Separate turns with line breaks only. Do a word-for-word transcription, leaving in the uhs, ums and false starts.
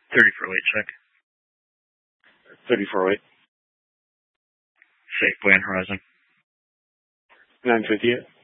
thirty-four weight check.
thirty-four weight.
Safe, Buoyant Horizon.
nine fifty-eight.